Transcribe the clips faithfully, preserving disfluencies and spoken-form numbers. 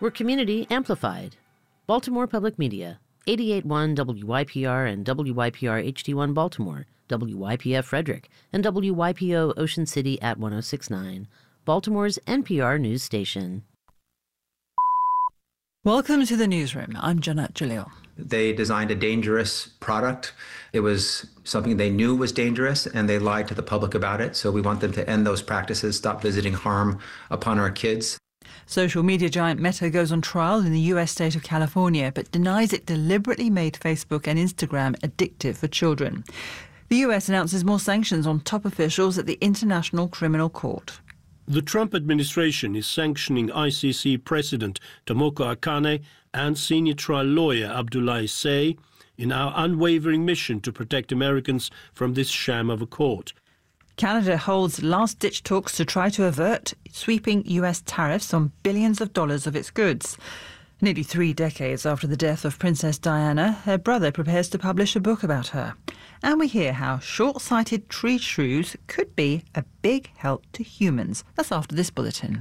where community amplified. Baltimore Public Media, eighty-eight point one W Y P R and W Y P R H D one Baltimore, W Y P F Frederick, and W Y P O Ocean City at one oh six point nine, Baltimore's N P R news station. Welcome to the newsroom. I'm Jeanette Jalil. They designed a dangerous product. It was something they knew was dangerous, and they lied to the public about it. So we want them to end those practices, stop visiting harm upon our kids. Social media giant Meta goes on trial in the U S state of California, but denies it deliberately made Facebook and Instagram addictive for children. The U S announces more sanctions on top officials at the International Criminal Court. The Trump administration is sanctioning I C C President Tomoko Akane and senior trial lawyer Abdoulaye Seye in our unwavering mission to protect Americans from this sham of a court. Canada holds last-ditch talks to try to avert sweeping U S tariffs on billions of dollars of its goods. Nearly three decades after the death of Princess Diana, her brother prepares to publish a book about her. And we hear how short-sighted tree shrews could be a big help to humans. That's after this bulletin.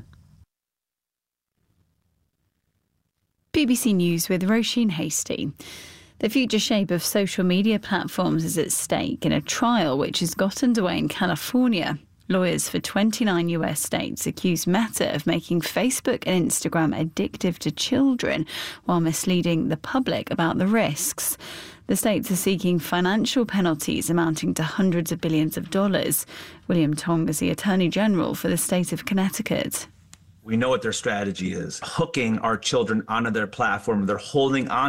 B B C News with Roisin Hastie. The future shape of social media platforms is at stake in a trial which has got underway in California. Lawyers for twenty-nine U S states accuse Meta of making Facebook and Instagram addictive to children while misleading the public about the risks. The states are seeking financial penalties amounting to hundreds of billions of dollars. William Tong is the Attorney General for the state of Connecticut. We know what their strategy is, hooking our children onto their platform. They're holding on